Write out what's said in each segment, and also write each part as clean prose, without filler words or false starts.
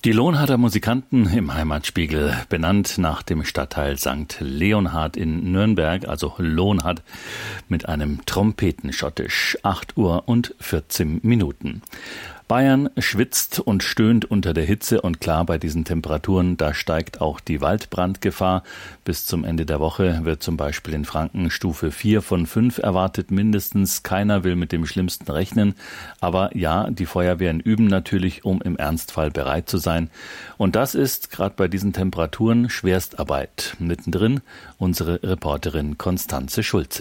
Die Lohnharder Musikanten im Heimatspiegel, benannt nach dem Stadtteil St. Leonhard in Nürnberg, also Lohnhard, mit einem Trompetenschottisch. 8:14 Bayern schwitzt und stöhnt unter der Hitze und klar, bei diesen Temperaturen, da steigt auch die Waldbrandgefahr. Bis zum Ende der Woche wird zum Beispiel in Franken Stufe 4 von 5 erwartet, mindestens. Keiner will mit dem Schlimmsten rechnen. Aber ja, die Feuerwehren üben natürlich, um im Ernstfall bereit zu sein. Und das ist gerade bei diesen Temperaturen Schwerstarbeit. Mittendrin unsere Reporterin Konstanze Schulze.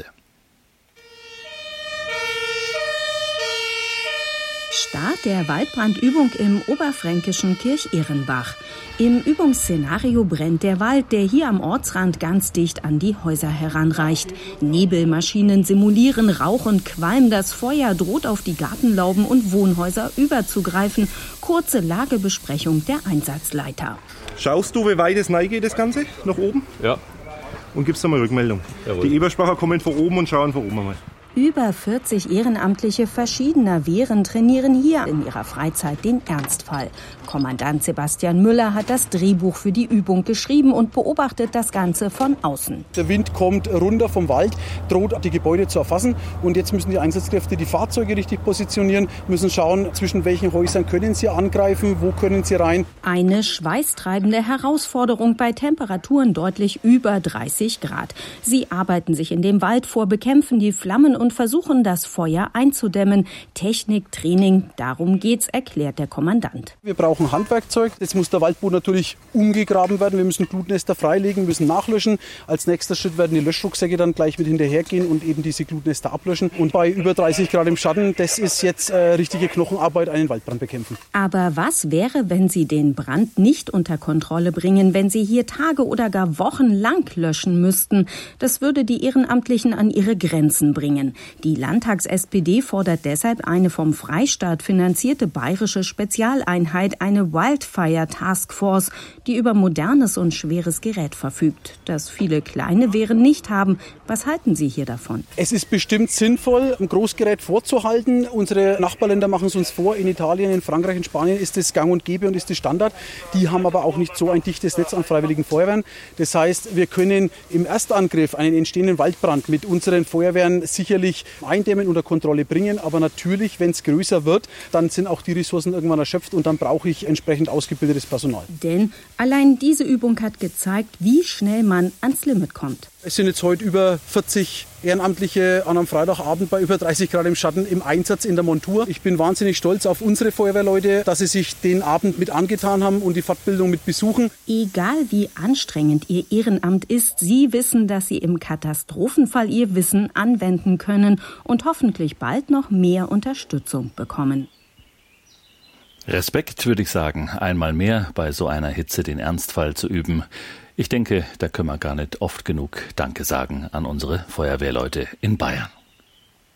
Start der Waldbrandübung im oberfränkischen Kirchehrenbach. Im Übungsszenario brennt der Wald, der hier am Ortsrand ganz dicht an die Häuser heranreicht. Nebelmaschinen simulieren Rauch und Qualm. Das Feuer droht auf die Gartenlauben und Wohnhäuser überzugreifen. Kurze Lagebesprechung der Einsatzleiter. Schaust du, wie weit es reingeht, das Ganze? Nach oben? Ja. Und gibst da mal Rückmeldung. Jawohl. Die Eberspacher kommen von oben und schauen von oben einmal. Über 40 Ehrenamtliche verschiedener Wehren trainieren hier in ihrer Freizeit den Ernstfall. Kommandant Sebastian Müller hat das Drehbuch für die Übung geschrieben und beobachtet das Ganze von außen. Der Wind kommt runter vom Wald, droht die Gebäude zu erfassen. Und jetzt müssen die Einsatzkräfte die Fahrzeuge richtig positionieren, müssen schauen, zwischen welchen Häusern können sie angreifen, wo können sie rein. Eine schweißtreibende Herausforderung bei Temperaturen deutlich über 30 Grad. Sie arbeiten sich in dem Wald vor, bekämpfen die Flammen und versuchen, das Feuer einzudämmen. Technik, Training, darum geht's, erklärt der Kommandant. Wir brauchen Handwerkzeug. Jetzt muss der Waldboden natürlich umgegraben werden. Wir müssen Glutnester freilegen, müssen nachlöschen. Als nächster Schritt werden die Löschrucksäcke dann gleich mit hinterhergehen und eben diese Glutnester ablöschen. Und bei über 30 Grad im Schatten, das ist jetzt richtige Knochenarbeit, einen Waldbrand bekämpfen. Aber was wäre, wenn Sie den Brand nicht unter Kontrolle bringen, wenn Sie hier Tage oder gar Wochen lang löschen müssten? Das würde die Ehrenamtlichen an ihre Grenzen bringen. Die Landtags-SPD fordert deshalb eine vom Freistaat finanzierte bayerische Spezialeinheit, eine Wildfire Taskforce, die über modernes und schweres Gerät verfügt, das viele kleine Wehren nicht haben. Was halten Sie hier davon? Es ist bestimmt sinnvoll, ein Großgerät vorzuhalten. Unsere Nachbarländer machen es uns vor. In Italien, in Frankreich, in Spanien ist es gang und gäbe und ist es Standard. Die haben aber auch nicht so ein dichtes Netz an freiwilligen Feuerwehren. Das heißt, wir können im Erstangriff einen entstehenden Waldbrand mit unseren Feuerwehren sicherlich eindämmen, unter Kontrolle bringen. Aber natürlich, wenn es größer wird, dann sind auch die Ressourcen irgendwann erschöpft und dann brauche ich entsprechend ausgebildetes Personal. Denn allein diese Übung hat gezeigt, wie schnell man ans Limit kommt. Es sind jetzt heute über 40 Ehrenamtliche an einem Freitagabend bei über 30 Grad im Schatten im Einsatz in der Montur. Ich bin wahnsinnig stolz auf unsere Feuerwehrleute, dass sie sich den Abend mit angetan haben und die Fortbildung mit besuchen. Egal wie anstrengend Ihr Ehrenamt ist, Sie wissen, dass Sie im Katastrophenfall Ihr Wissen anwenden können und hoffentlich bald noch mehr Unterstützung bekommen. Respekt, würde ich sagen, einmal mehr bei so einer Hitze den Ernstfall zu üben. Ich denke, da können wir gar nicht oft genug Danke sagen an unsere Feuerwehrleute in Bayern.